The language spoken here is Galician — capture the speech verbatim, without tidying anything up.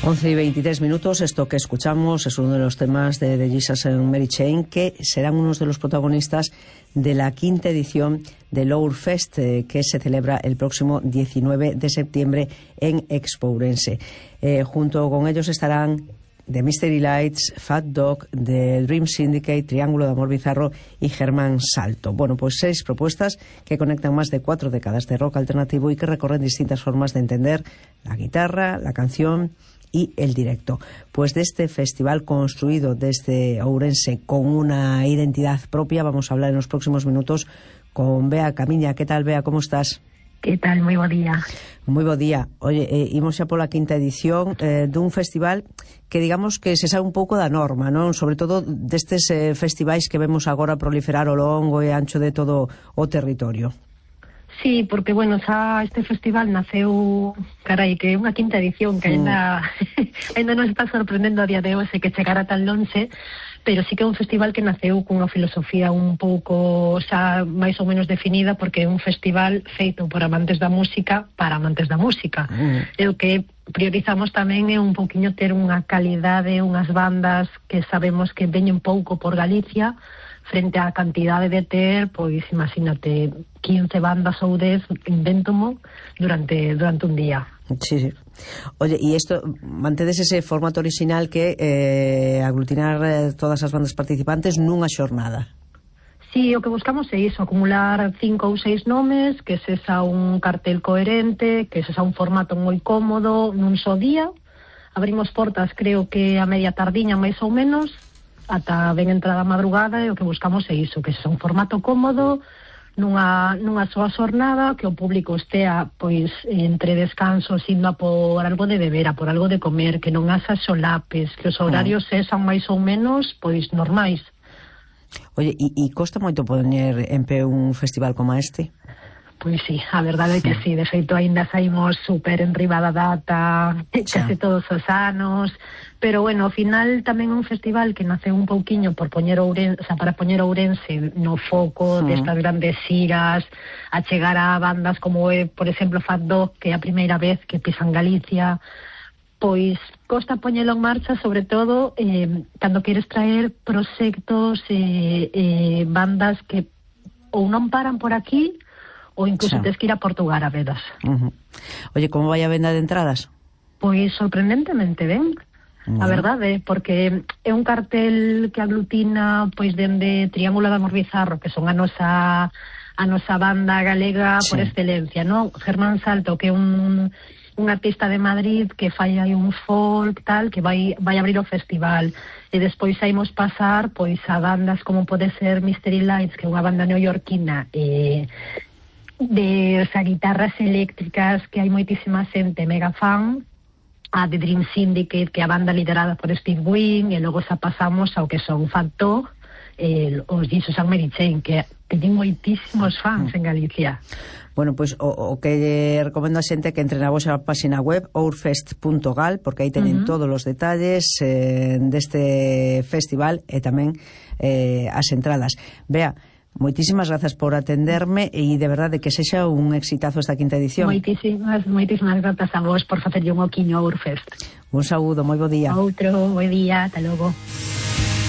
once y veintitrés minutos. Esto que escuchamos es uno de los temas de The Jesus and Mary Chain, que serán unos de los protagonistas de la quinta edición del Ourfest, eh, que se celebra el próximo diecinueve de septiembre en Expo Ourense. Eh, junto con ellos estarán The Mystery Lights, Fat Dog, The Dream Syndicate, Triángulo de Amor Bizarro y Germán Salto. Bueno, pues seis propuestas que conectan más de cuatro décadas de rock alternativo y que recorren distintas formas de entender la guitarra, la canción y el directo. Pues de este festival construido desde Ourense con una identidad propia vamos a hablar en los próximos minutos con Bea Camiña. ¿Qué tal, Bea? ¿Cómo estás? Que tal? Moi bo día. Moi bo día. Oye, eh, imos xa pola quinta edición eh, dun festival que digamos que se sabe un pouco da norma, non? Sobre todo destes eh, festivais que vemos agora proliferar ao longo e ancho de todo o territorio. Sí, porque, bueno, xa este festival naceu, carai, que é unha quinta edición que ainda, mm. ainda nos está sorprendendo a día de hoxe que chegara tan lonxe, pero sí que é un festival que naceu cunha filosofía un pouco xa máis ou menos definida, porque é un festival feito por amantes da música para amantes da música. Mm. E o que priorizamos tamén é un pouquiño ter unha calidade, unhas bandas que sabemos que veñen pouco por Galicia, frente á cantidade de ter, pois imagínate, quince bandas ou dez, inventomo, durante durante un día. Sí, sí. Oye, e isto, mantedes ese formato original que eh, aglutinar eh, todas as bandas participantes nunha xornada? Sí, o que buscamos é iso, acumular cinco ou seis nomes, que se xa un cartel coherente, que se xa un formato moi cómodo, nun só día. Abrimos portas, creo que a media tardiña, máis ou menos, ata ben entrada a madrugada, e o que buscamos é iso, que sexa un formato cómodo, nunha, nunha soa xornada, que o público estea pois entre descansos indo a por algo de beber, a por algo de comer, que non haxa solapes, que os horarios mm. sexan máis ou menos pois normais. Oye, e, e costa moito poñer en pé un festival como este? Pois sí, a verdade é que sí, de feito aínda saímos super en riba da data case todos os anos, pero bueno, ao final tamén un festival que naceu un pouquiño por poñer Ourense, o sea, para poñer Ourense no foco uh-huh. destas grandes xiras, a chegar a bandas como é, por exemplo, Fat Dog, que é a primeira vez que pisan Galicia. Pois costa poñelo en marcha, sobre todo eh, cando queres traer proxectos e eh, eh, bandas que ou non paran por aquí ou incluso sí. tes que ir a Portugal a vedas. Uh-huh. Oye, como vai a venda de entradas? Pois sorprendentemente ben, uh-huh. a verdade, porque é un cartel que aglutina pois dende Triángulo de Amor Bizarro, que son a nosa a nosa banda galega sí. por excelencia, non? Germán Salto, que é un un artista de Madrid que fai aí un folk tal, que vai vai abrir o festival, e despois saímos pasar pois a bandas como pode ser Mystery Lights, que é unha banda neoyorquina e de, o sea, guitarras eléctricas que hai moitísima xente mega fan, a The Dream Syndicate, que é a banda liderada por Steve Wynn, e logo xa pasamos ao que son Fat Dog, eh, os Jesus and Mary Chain, que teñen moitísimos fans en Galicia. Bueno, pois pues, o, o que recomendo a xente que entre na vosa página web ourfest punto gal, porque aí teñen uh-huh. todos os detalles eh, deste festival e tamén eh, as entradas. Bea, moitísimas grazas por atenderme e de verdade que sexa un exitazo esta quinta edición. Moitísimas, moitísimas grazas a vos por facerlle un oquiño ao Ourfest. Un saúdo, moi bo día. Outro, bo día, ata logo.